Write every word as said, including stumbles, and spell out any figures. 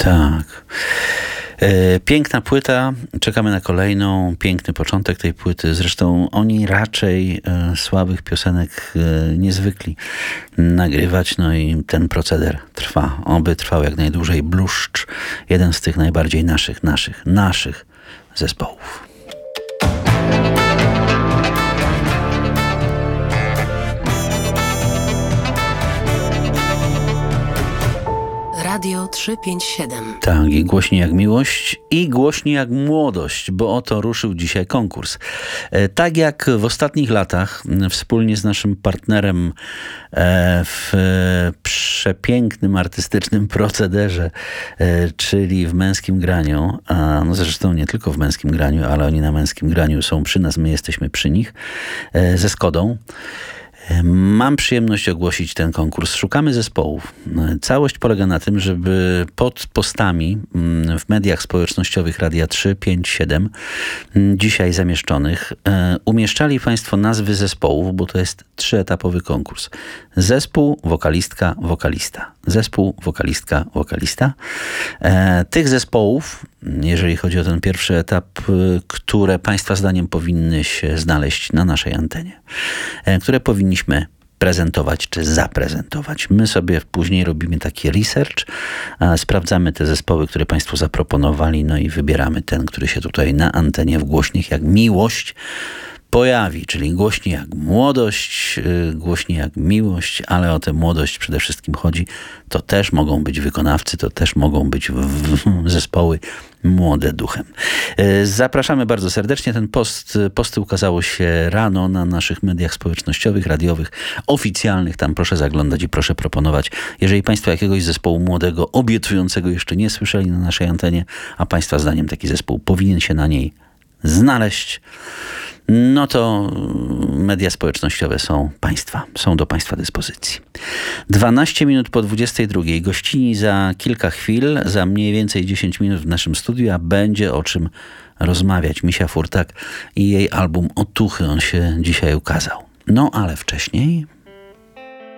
Tak. E, piękna płyta, czekamy na kolejną, piękny początek tej płyty. Zresztą oni raczej e, słabych piosenek e, nie zwykli nagrywać, no i ten proceder trwa. Oby trwał jak najdłużej. Bluszcz, jeden z tych najbardziej naszych, naszych, naszych zespołów. Radio trzysta pięćdziesiąt siedem. Tak, i głośniej jak miłość i głośniej jak młodość, bo oto ruszył dzisiaj konkurs. E, tak jak w ostatnich latach wspólnie z naszym partnerem e, w przepięknym, artystycznym procederze, e, czyli w Męskim Graniu, a no zresztą nie tylko w Męskim Graniu, ale oni na Męskim Graniu są przy nas, my jesteśmy przy nich, e, ze Skodą. Mam przyjemność ogłosić ten konkurs. Szukamy zespołów. Całość polega na tym, żeby pod postami w mediach społecznościowych Radia trzysta pięćdziesiąt siedem dzisiaj zamieszczonych umieszczali Państwo nazwy zespołów, bo to jest trzyetapowy konkurs. Zespół, wokalistka, wokalista. Zespół, wokalistka, wokalista. Tych zespołów, jeżeli chodzi o ten pierwszy etap, które Państwa zdaniem powinny się znaleźć na naszej antenie, które powinniśmy prezentować czy zaprezentować. My sobie później robimy taki research, sprawdzamy te zespoły, które Państwo zaproponowali, no i wybieramy ten, który się tutaj na antenie w głośnych jak miłość pojawi, czyli głośniej jak młodość, głośniej jak miłość, ale o tę młodość przede wszystkim chodzi. To też mogą być wykonawcy, to też mogą być zespoły młode duchem. Zapraszamy bardzo serdecznie. Ten post, posty ukazało się rano na naszych mediach społecznościowych, radiowych, oficjalnych. Tam proszę zaglądać i proszę proponować. Jeżeli Państwo jakiegoś zespołu młodego, obiecującego jeszcze nie słyszeli na naszej antenie, a Państwa zdaniem taki zespół powinien się na niej znaleźć, no to media społecznościowe są Państwa, są do Państwa dyspozycji. dwanaście minut po dwudziestej drugiej. Gościni za kilka chwil, za mniej więcej dziesięć minut w naszym studiu, a będzie o czym rozmawiać. Misia Furtak i jej album Otuchy, on się dzisiaj ukazał. No ale wcześniej